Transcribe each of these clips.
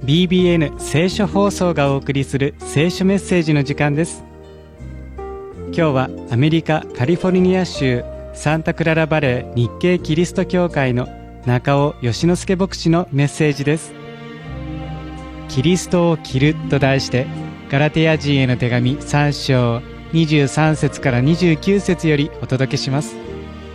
BBN 聖書放送がお送りする聖書メッセージの時間です。今日はアメリカカリフォルニア州サンタクララバレー日系キリスト教会の中尾義之助牧師のメッセージです。キリストを着ると題してガラテヤ人への手紙3章23節から29節よりお届けします。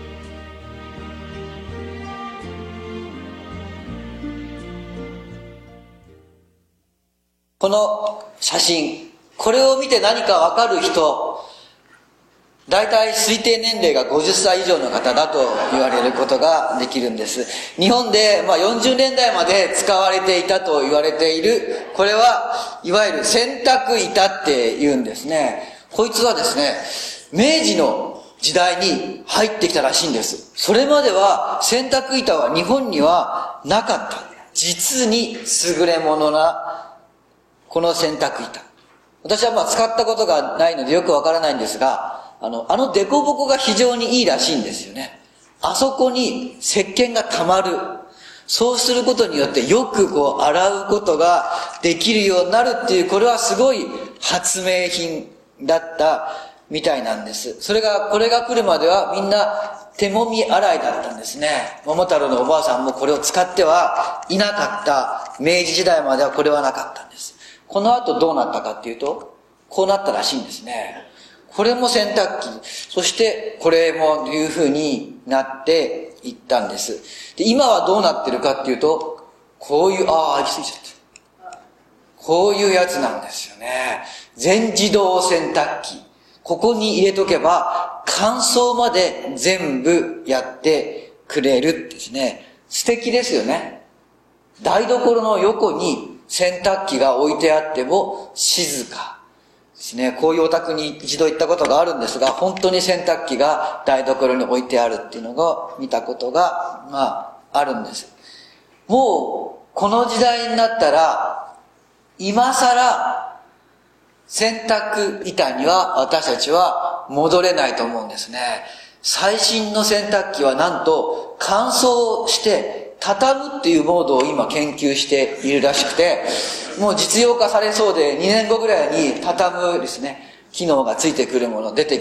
この写真、これを見て何かわかる人、だいたい推定年齢が50歳以上の方だと言われることができるんです。日本で40年代まで使われていたと言われている、これはいわゆる洗濯板って言うんですね。こいつはですね、明治の時代に入ってきたらしいんです。それまでは洗濯板は日本にはなかった。実に優れものなこの洗濯板。私は使ったことがないのでよくわからないんですが、あの凸凹が非常にいいらしいんですよね。あそこに石鹸が溜まる。そうすることによってよく洗うことができるようになるっていう、これはすごい発明品だったみたいなんです。これが来るまではみんな手もみ洗いだったんですね。桃太郎のおばあさんもこれを使ってはいなかった。明治時代まではこれはなかったんです。この後どうなったかっていうと、こうなったらしいんですね。これも洗濯機、そしてこれもいう風になっていったんです。で、今はどうなってるかっていうと、こういう、行き過ぎちゃった。こういうやつなんですよね。全自動洗濯機。ここに入れとけば、乾燥まで全部やってくれるですね。素敵ですよね。台所の横に洗濯機が置いてあっても静かですね。こういうお宅に一度行ったことがあるんですが、本当に洗濯機が台所に置いてあるっていうのを見たことが、あるんです。もう、この時代になったら、今更、洗濯板には私たちは戻れないと思うんですね。最新の洗濯機はなんと乾燥して畳むっていうモードを今研究しているらしくて、もう実用化されそうで2年後ぐらいに畳むですね、機能がついてくるもの出て